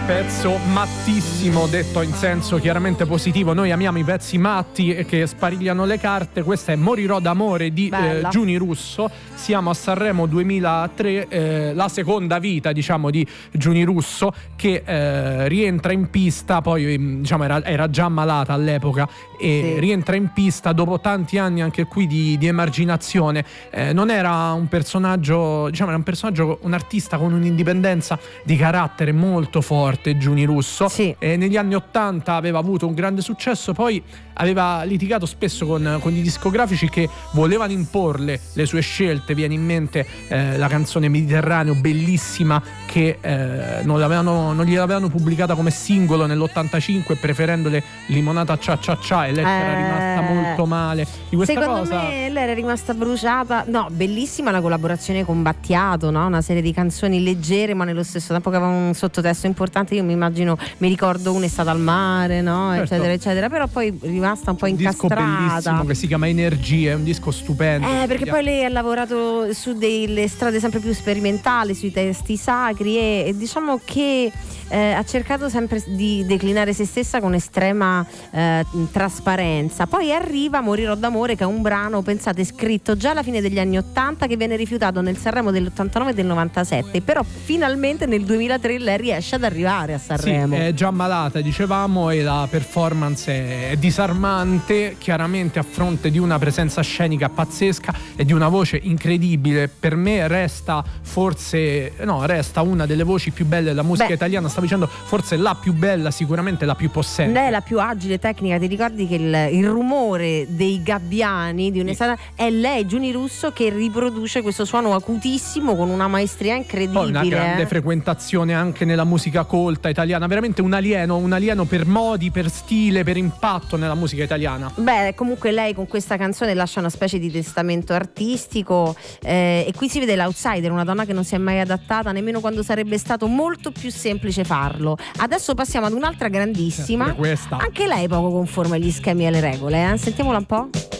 Pezzo mattissimo, detto in senso chiaramente positivo. Noi amiamo i pezzi matti che sparigliano le carte. Questa è Morirò d'amore di Giuni Russo. Siamo a Sanremo 2003, la seconda vita diciamo di Giuni Russo, che rientra in pista. Poi diciamo era già malata all'epoca e sì, rientra in pista dopo tanti anni anche qui di emarginazione. Non era un personaggio, diciamo, era un personaggio, un artista con un'indipendenza di carattere molto forte, Giuni Russo. Sì. Negli anni 80 aveva avuto un grande successo, poi aveva litigato spesso con i discografici che volevano imporle le sue scelte. Viene in mente la canzone Mediterraneo, bellissima, che non gliel'avevano pubblicata come singolo nell'85, preferendole Limonata Cia Cia Cia, e lei era rimasta molto male di questa secondo cosa. Me lei era rimasta bruciata. No, bellissima la collaborazione con Battiato, no? Una serie di canzoni leggere ma nello stesso tempo che aveva un sottotesto importante. Io mi ricordo Una estate al mare, no? Certo. Eccetera eccetera, però poi rimasta un po' incastrata. Un disco bellissimo che si chiama Energie, è un disco stupendo. Perché poi lei ha lavorato su delle strade sempre più sperimentali, sui testi sacri, e diciamo che ha cercato sempre di declinare se stessa con estrema trasparenza. Poi arriva Morirò d'amore, che è un brano, pensate, scritto già alla fine degli anni 80, che viene rifiutato nel Sanremo dell'89 e del 97, però finalmente nel 2003 lei riesce ad arrivare a Sanremo. Sì, è già malata, dicevamo, e la performance è disarmante, chiaramente a fronte di una presenza scenica pazzesca e di una voce incredibile. Per me resta una delle voci più belle della musica italiana. Stavo dicendo forse la più bella, sicuramente la più possente. Lei è la più agile, tecnica. Ti ricordi che il rumore dei gabbiani di un'estate è lei, Giuni Russo, che riproduce questo suono acutissimo con una maestria incredibile. Poi una grande frequentazione anche nella musica colta italiana, veramente un alieno per modi, per stile, per impatto nella musica italiana. Comunque lei con questa canzone lascia una specie di testamento artistico, e qui si vede l'outsider, una donna che non si è mai adattata nemmeno quando sarebbe stato molto più semplice farlo. Adesso passiamo ad un'altra grandissima, questa. Anche lei poco conforme agli schemi e alle regole, sentiamola un po'.